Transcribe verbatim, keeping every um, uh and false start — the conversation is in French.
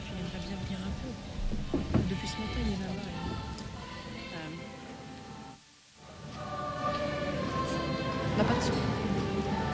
tu aimerais bien venir un peu. Depuis ce matin, il est là-bas. là. Euh,